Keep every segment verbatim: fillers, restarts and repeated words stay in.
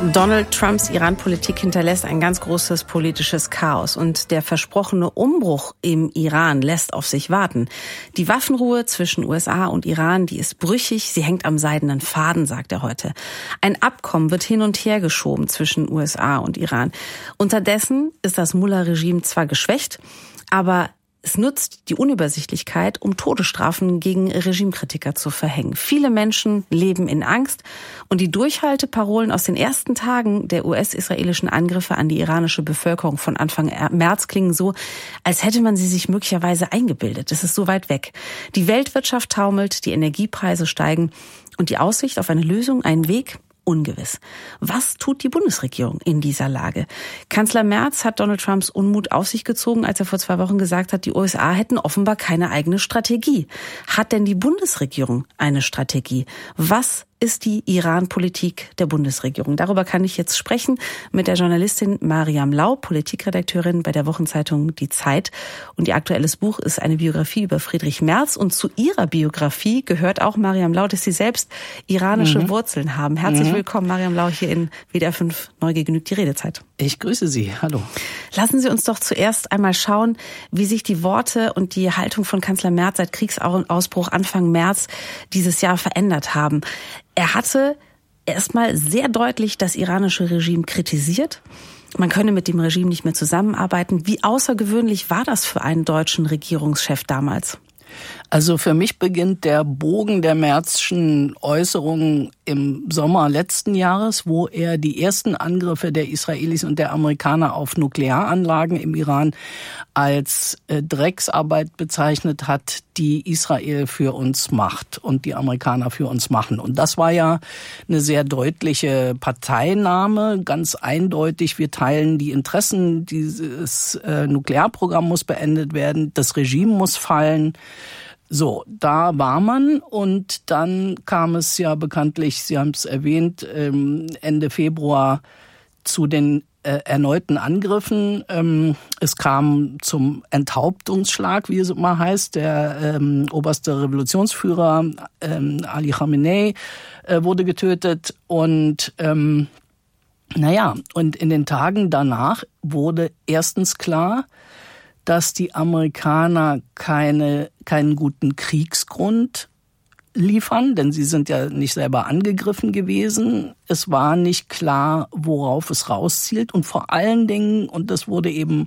Donald Trumps Iran-Politik hinterlässt ein ganz großes politisches Chaos und der versprochene Umbruch im Iran lässt auf sich warten. Die Waffenruhe zwischen U S A und Iran, die ist brüchig, sie hängt am seidenen Faden, sagt er heute. Ein Abkommen wird hin und her geschoben zwischen U S A und Iran. Unterdessen ist das Mullah-Regime zwar geschwächt, aber es nutzt die Unübersichtlichkeit, um Todesstrafen gegen Regimekritiker zu verhängen. Viele Menschen leben in Angst und die Durchhalteparolen aus den ersten Tagen der U S-israelischen Angriffe an die iranische Bevölkerung von Anfang März klingen so, als hätte man sie sich möglicherweise eingebildet. Es ist so weit weg. Die Weltwirtschaft taumelt, die Energiepreise steigen und die Aussicht auf eine Lösung, einen Weg, ungewiss. Was tut die Bundesregierung in dieser Lage? Kanzler Merz hat Donald Trumps Unmut auf sich gezogen, als er vor zwei Wochen gesagt hat, die U S A hätten offenbar keine eigene Strategie. Hat denn die Bundesregierung eine Strategie? Was ist die Iran-Politik der Bundesregierung? Darüber kann ich jetzt sprechen mit der Journalistin Mariam Lau, Politikredakteurin bei der Wochenzeitung Die Zeit. Und ihr aktuelles Buch ist eine Biografie über Friedrich Merz. Und zu ihrer Biografie gehört auch Mariam Lau, dass sie selbst iranische mhm. Wurzeln haben. Herzlich mhm. willkommen, Mariam Lau, hier in W D R fünf Neu genügt die Redezeit. Ich grüße Sie. Hallo. Lassen Sie uns doch zuerst einmal schauen, wie sich die Worte und die Haltung von Kanzler Merz seit Kriegsausbruch Anfang März dieses Jahr verändert haben. Er hatte erstmal sehr deutlich das iranische Regime kritisiert. Man könne mit dem Regime nicht mehr zusammenarbeiten. Wie außergewöhnlich war das für einen deutschen Regierungschef damals? Also für mich beginnt der Bogen der Merzschen Äußerungen im Sommer letzten Jahres, wo er die ersten Angriffe der Israelis und der Amerikaner auf Nuklearanlagen im Iran als äh, Drecksarbeit bezeichnet hat, die Israel für uns macht und die Amerikaner für uns machen. Und das war ja eine sehr deutliche Parteinahme, ganz eindeutig. Wir teilen die Interessen, dieses äh, Nuklearprogramm muss beendet werden, das Regime muss fallen. So, da war man und dann kam es ja bekanntlich, Sie haben es erwähnt, Ende Februar zu den äh, erneuten Angriffen. Ähm, es kam zum Enthauptungsschlag, wie es immer heißt. Der ähm, oberste Revolutionsführer ähm, Ali Khamenei äh, wurde getötet und ähm, naja, und in den Tagen danach wurde erstens klar, dass die Amerikaner keine, keinen guten Kriegsgrund liefern, denn sie sind ja nicht selber angegriffen gewesen. Es war nicht klar, worauf es rauszielt und vor allen Dingen, und das wurde eben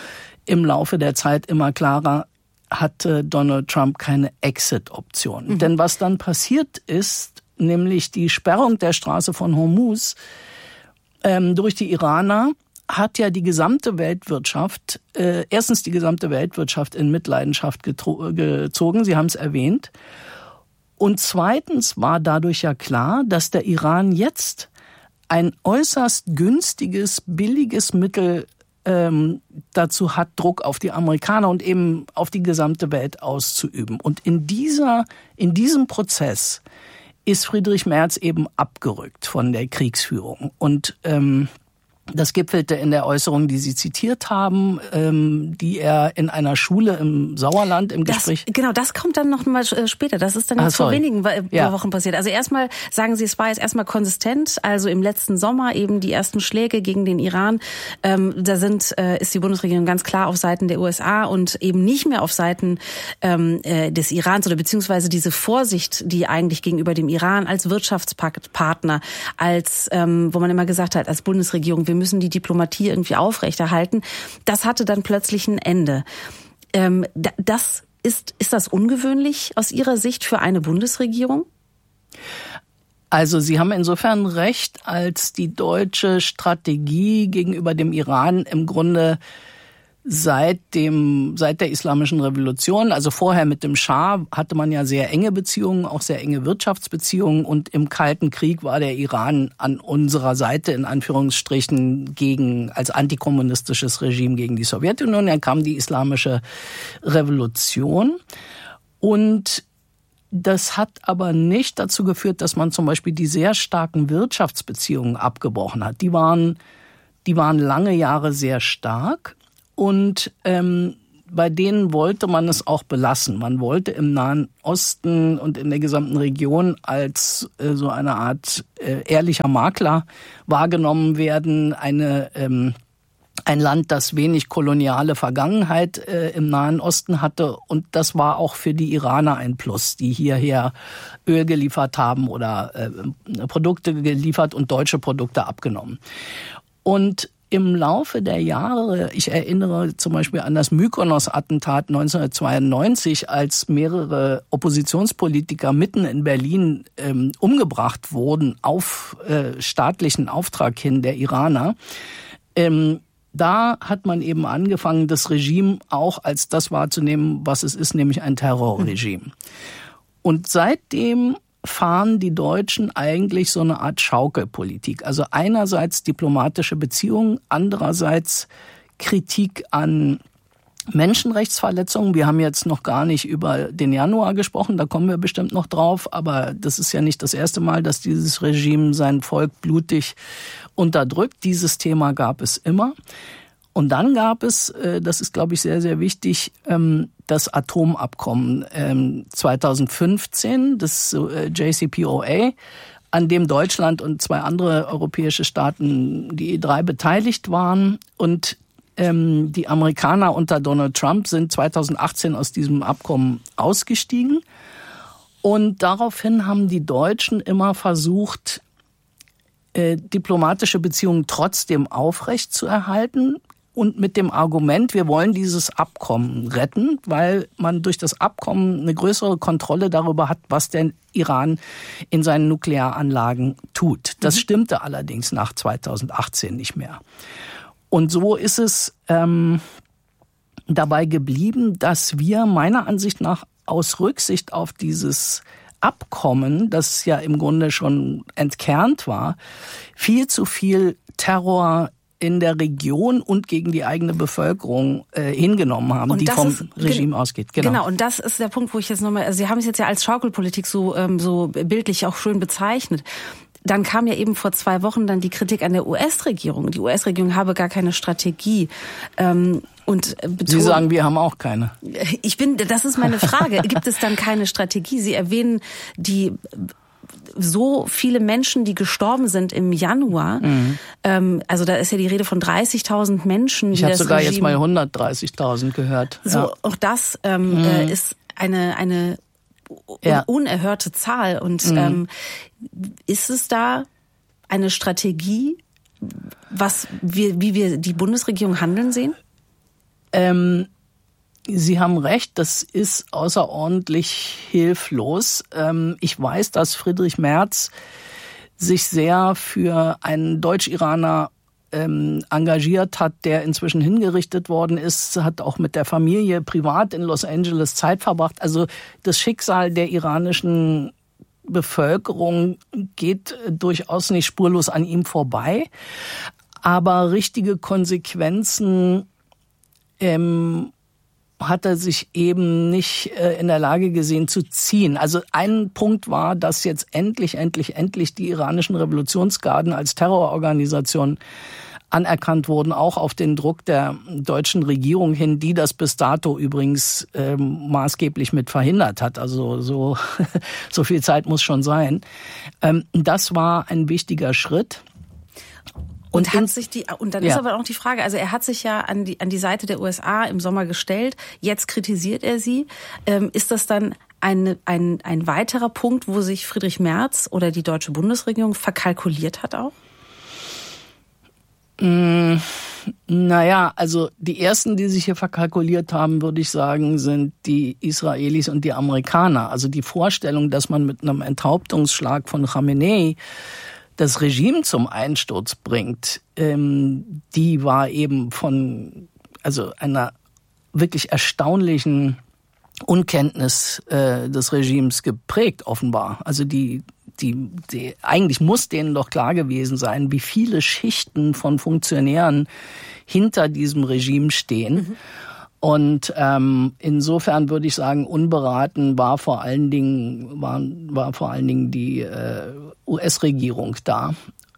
im Laufe der Zeit immer klarer, hatte Donald Trump keine Exit-Option. Mhm. Denn was dann passiert ist, nämlich die Sperrung der Straße von Hormuz ähm, durch die Iraner, hat ja die gesamte Weltwirtschaft, äh, erstens die gesamte Weltwirtschaft in Mitleidenschaft getro- gezogen, Sie haben es erwähnt. Und zweitens war dadurch ja klar, dass der Iran jetzt ein äußerst günstiges, billiges Mittel ähm, dazu hat, Druck auf die Amerikaner und eben auf die gesamte Welt auszuüben. Und in dieser, in diesem Prozess ist Friedrich Merz eben abgerückt von der Kriegsführung. Und ähm, das gipfelte in der Äußerung, die Sie zitiert haben, ähm, die er in einer Schule im Sauerland im Gespräch... Das, genau, das kommt dann noch mal später. Das ist dann jetzt ah, vor wenigen ja. Wochen passiert. Also erstmal sagen Sie, es war jetzt erstmal konsistent. Also im letzten Sommer eben die ersten Schläge gegen den Iran. Ähm, da sind äh, ist die Bundesregierung ganz klar auf Seiten der U S A und eben nicht mehr auf Seiten ähm, äh, des Irans oder beziehungsweise diese Vorsicht, die eigentlich gegenüber dem Iran als Wirtschaftspartner, als ähm, wo man immer gesagt hat, als Bundesregierung, wir müssen die Diplomatie irgendwie aufrechterhalten. Das hatte dann plötzlich ein Ende. Ähm, das ist, ist das ungewöhnlich aus Ihrer Sicht für eine Bundesregierung? Also Sie haben insofern recht, als die deutsche Strategie gegenüber dem Iran im Grunde seit dem, seit der Islamischen Revolution, also vorher mit dem Schah, hatte man ja sehr enge Beziehungen, auch sehr enge Wirtschaftsbeziehungen und im Kalten Krieg war der Iran an unserer Seite, in Anführungsstrichen, gegen, als antikommunistisches Regime gegen die Sowjetunion. Dann kam die Islamische Revolution und das hat aber nicht dazu geführt, dass man zum Beispiel die sehr starken Wirtschaftsbeziehungen abgebrochen hat. Die waren, die waren lange Jahre sehr stark. Und ähm, bei denen wollte man es auch belassen. Man wollte im Nahen Osten und in der gesamten Region als äh, so eine Art äh, ehrlicher Makler wahrgenommen werden, eine ähm, ein Land, das wenig koloniale Vergangenheit äh, im Nahen Osten hatte. Und das war auch für die Iraner ein Plus, die hierher Öl geliefert haben oder äh, Produkte geliefert und deutsche Produkte abgenommen. Und im Laufe der Jahre, ich erinnere zum Beispiel an das Mykonos-Attentat neunzehnhundertzweiundneunzig, als mehrere Oppositionspolitiker mitten in Berlin ähm, umgebracht wurden auf äh, staatlichen Auftrag hin der Iraner. Ähm, da hat man eben angefangen, das Regime auch als das wahrzunehmen, was es ist, nämlich ein Terrorregime. Und seitdem fahren die Deutschen eigentlich so eine Art Schaukelpolitik. Also einerseits diplomatische Beziehungen, andererseits Kritik an Menschenrechtsverletzungen. Wir haben jetzt noch gar nicht über den Januar gesprochen, da kommen wir bestimmt noch drauf, aber das ist ja nicht das erste Mal, dass dieses Regime sein Volk blutig unterdrückt. Dieses Thema gab es immer. Und dann gab es, das ist, glaube ich, sehr, sehr wichtig, das Atomabkommen zweitausendfünfzehn, das J C P O A, an dem Deutschland und zwei andere europäische Staaten, die E drei, beteiligt waren. Und die Amerikaner unter Donald Trump sind zweitausendachtzehn aus diesem Abkommen ausgestiegen. Und daraufhin haben die Deutschen immer versucht, diplomatische Beziehungen trotzdem aufrechtzuerhalten. Und mit dem Argument, wir wollen dieses Abkommen retten, weil man durch das Abkommen eine größere Kontrolle darüber hat, was der Iran in seinen Nuklearanlagen tut. Das mhm. stimmte allerdings nach zweitausendachtzehn nicht mehr. Und so ist es ähm, dabei geblieben, dass wir meiner Ansicht nach aus Rücksicht auf dieses Abkommen, das ja im Grunde schon entkernt war, viel zu viel Terror in der Region und gegen die eigene Bevölkerung äh, hingenommen haben, die vom ist, Regime ausgeht. Genau. genau, und das ist der Punkt, wo ich jetzt nochmal, also Sie haben es jetzt ja als Schaukelpolitik so ähm, so bildlich auch schön bezeichnet. Dann kam ja eben vor zwei Wochen dann die Kritik an der U S-Regierung. Die U S-Regierung habe gar keine Strategie. Ähm, und betont, Sie sagen, wir haben auch keine. Ich bin, das ist meine Frage. Gibt es dann keine Strategie? Sie erwähnen die so viele Menschen, die gestorben sind im Januar. Mhm. Ähm, also da ist ja die Rede von dreißigtausend Menschen. Ich habe sogar Regime, jetzt mal hundertdreißigtausend gehört. So, ja. Auch das ähm, mhm. äh, ist eine eine ja. unerhörte Zahl. Und mhm. ähm, ist es da eine Strategie, was wir, wie wir die Bundesregierung handeln sehen? Ähm, Sie haben recht, das ist außerordentlich hilflos. Ähm, ich weiß, dass Friedrich Merz sich sehr für einen Deutsch-Iraner ähm, engagiert hat, der inzwischen hingerichtet worden ist, hat auch mit der Familie privat in Los Angeles Zeit verbracht. Also das Schicksal der iranischen Bevölkerung geht durchaus nicht spurlos an ihm vorbei. Aber richtige Konsequenzen ähm, hat er sich eben nicht äh, in der Lage gesehen zu ziehen. Also ein Punkt war, dass jetzt endlich, endlich, endlich die iranischen Revolutionsgarden als Terrororganisation anerkannt wurden, auch auf den Druck der deutschen Regierung hin, die das bis dato übrigens ähm, maßgeblich mit verhindert hat. Also so, so viel Zeit muss schon sein. Ähm, das war ein wichtiger Schritt. Und, und hat sich die und dann ja. ist aber auch die Frage, also er hat sich ja an die an die Seite der U S A im Sommer gestellt, jetzt kritisiert er sie. Ähm, ist das dann ein ein ein weiterer Punkt, wo sich Friedrich Merz oder die deutsche Bundesregierung verkalkuliert hat auch? Mm, naja, also die ersten, die sich hier verkalkuliert haben, würde ich sagen, sind die Israelis und die Amerikaner. Also die Vorstellung, dass man mit einem Enthauptungsschlag von Khamenei das Regime zum Einsturz bringt, ähm, die war eben von also einer wirklich erstaunlichen Unkenntnis äh, des Regimes geprägt, offenbar. Also die, die, die, eigentlich muss denen doch klar gewesen sein, wie viele Schichten von Funktionären hinter diesem Regime stehen. Mhm. Und ähm, insofern würde ich sagen, unberaten war vor allen Dingen war, war vor allen Dingen die äh, U S-Regierung da.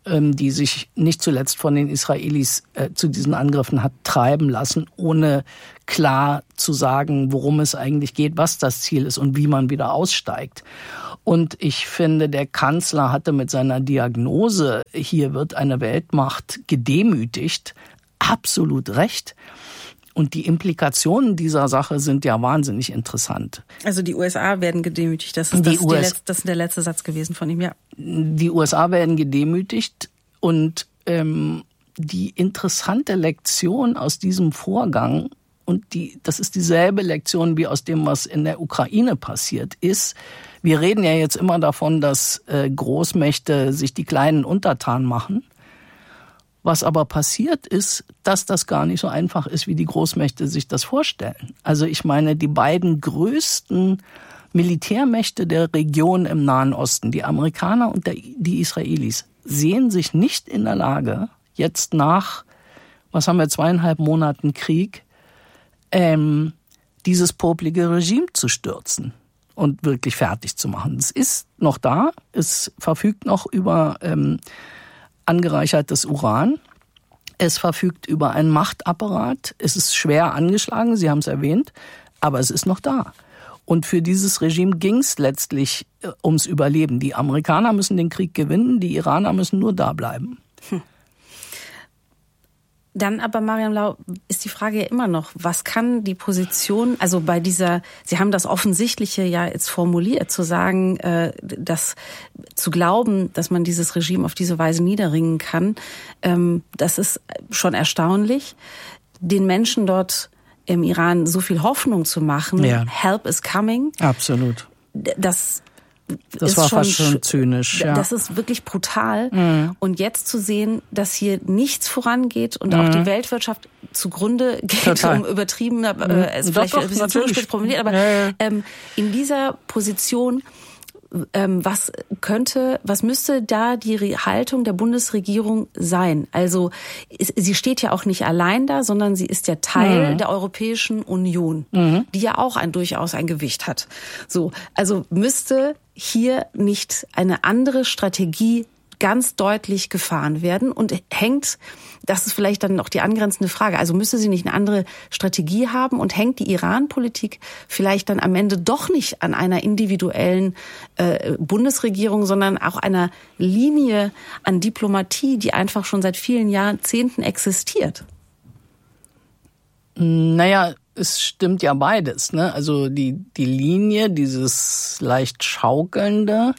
die sich nicht zuletzt von den Israelis äh, zu diesen Angriffen hat treiben lassen, ohne klar zu sagen, worum es eigentlich geht, was das Ziel ist und wie man wieder aussteigt. Und ich finde, der Kanzler hatte mit seiner Diagnose, hier wird eine Weltmacht gedemütigt, absolut recht. Und die Implikationen dieser Sache sind ja wahnsinnig interessant. Also die U S A werden gedemütigt. Das ist, das, die Letz-, das ist der letzte Satz gewesen von ihm, ja. Die U S A werden gedemütigt und ähm, die interessante Lektion aus diesem Vorgang, und die, das ist dieselbe Lektion wie aus dem, was in der Ukraine passiert ist. Wir reden ja jetzt immer davon, dass äh, Großmächte sich die Kleinen untertan machen. Was aber passiert ist, dass das gar nicht so einfach ist, wie die Großmächte sich das vorstellen. Also ich meine, die beiden größten Militärmächte der Region im Nahen Osten, die Amerikaner und der, die Israelis, sehen sich nicht in der Lage, jetzt nach, was haben wir, zweieinhalb Monaten Krieg, ähm, dieses poplige Regime zu stürzen und wirklich fertig zu machen. Es ist noch da, es verfügt noch über ähm, angereichertes Uran. Es verfügt über einen Machtapparat. Es ist schwer angeschlagen, Sie haben es erwähnt, aber es ist noch da. Und für dieses Regime ging es letztlich äh, ums Überleben. Die Amerikaner müssen den Krieg gewinnen, die Iraner müssen nur da bleiben. Hm. Dann aber, Maryam Lau, ist die Frage ja immer noch, was kann die Position, also bei dieser, Sie haben das Offensichtliche ja jetzt formuliert, zu sagen, äh, dass zu glauben, dass man dieses Regime auf diese Weise niederringen kann, ähm, das ist schon erstaunlich. Den Menschen dort im Iran so viel Hoffnung zu machen, ja. Help is coming. Absolut. Das Das war schon, fast schon zynisch. Ja. Das ist wirklich brutal. Mhm. Und jetzt zu sehen, dass hier nichts vorangeht und mhm. auch die Weltwirtschaft zugrunde geht, Total. um übertrieben, äh, mhm. ist vielleicht doch, ein bisschen zu spitz formuliert, aber ja, ja. Ähm, in dieser Position, ähm, was könnte, was müsste da die Haltung der Bundesregierung sein? Also ist, sie steht ja auch nicht allein da, sondern sie ist ja Teil mhm. der Europäischen Union, mhm. die ja auch ein durchaus ein Gewicht hat. So, also müsste hier nicht eine andere Strategie ganz deutlich gefahren werden und hängt, das ist vielleicht dann noch die angrenzende Frage, also müsste sie nicht eine andere Strategie haben und hängt die Iran-Politik vielleicht dann am Ende doch nicht an einer individuellen äh, Bundesregierung, sondern auch einer Linie an Diplomatie, die einfach schon seit vielen Jahrzehnten existiert? Naja, es stimmt ja beides, ne? Also die, die Linie, dieses leicht schaukelnde,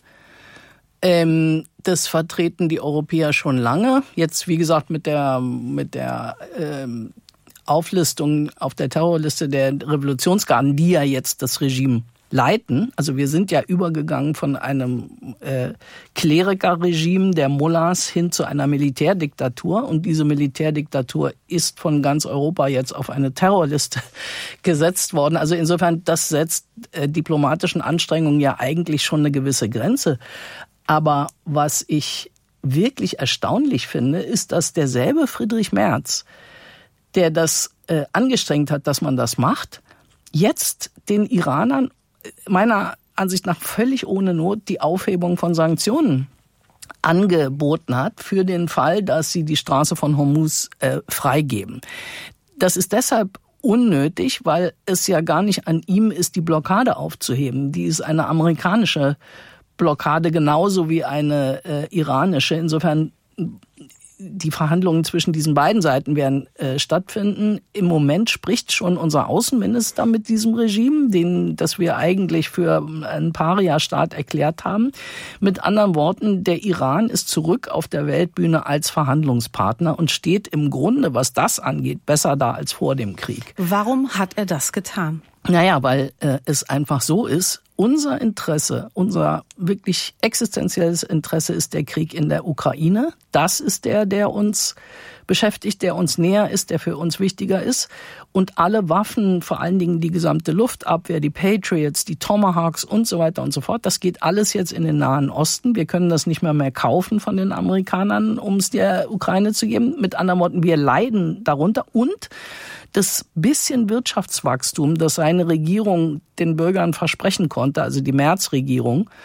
ähm, das vertreten die Europäer schon lange. Jetzt, wie gesagt, mit der, mit der ähm, Auflistung auf der Terrorliste der Revolutionsgarden, die ja jetzt das Regime leiten. Also wir sind ja übergegangen von einem äh, Klerikerregime der Mullahs hin zu einer Militärdiktatur. Und diese Militärdiktatur ist von ganz Europa jetzt auf eine Terrorliste gesetzt worden. Also insofern, das setzt äh, diplomatischen Anstrengungen ja eigentlich schon eine gewisse Grenze. Aber was ich wirklich erstaunlich finde, ist, dass derselbe Friedrich Merz, der das äh, angestrengt hat, dass man das macht, jetzt den Iranern meiner Ansicht nach völlig ohne Not die Aufhebung von Sanktionen angeboten hat für den Fall, dass sie die Straße von Hormuz äh, freigeben. Das ist deshalb unnötig, weil es ja gar nicht an ihm ist, die Blockade aufzuheben. Die ist eine amerikanische Blockade genauso wie eine äh, iranische. Insofern die Verhandlungen zwischen diesen beiden Seiten werden äh, stattfinden. Im Moment spricht schon unser Außenminister mit diesem Regime, den das wir eigentlich für einen Paria-Staat erklärt haben. Mit anderen Worten, der Iran ist zurück auf der Weltbühne als Verhandlungspartner und steht im Grunde, was das angeht, besser da als vor dem Krieg. Warum hat er das getan? Naja, weil äh, es einfach so ist, unser Interesse, unser wirklich existenzielles Interesse ist der Krieg in der Ukraine. Das ist der, der uns beschäftigt, der uns näher ist, der für uns wichtiger ist. Und alle Waffen, vor allen Dingen die gesamte Luftabwehr, die Patriots, die Tomahawks und so weiter und so fort, das geht alles jetzt in den Nahen Osten. Wir können das nicht mehr mehr kaufen von den Amerikanern, um es der Ukraine zu geben. Mit anderen Worten, wir leiden darunter. Und das bisschen Wirtschaftswachstum, das seine Regierung den Bürgern versprechen konnte, also die Merz-Regierung,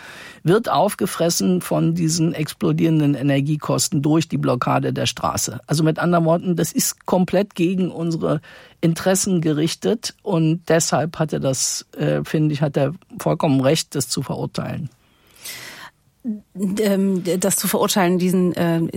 wird aufgefressen von diesen explodierenden Energiekosten durch die Blockade der Straße. Also mit anderen Worten, das ist komplett gegen unsere Interessen gerichtet und deshalb hat er das, äh, finde ich, hat er vollkommen recht, das zu verurteilen. Das zu verurteilen, diesen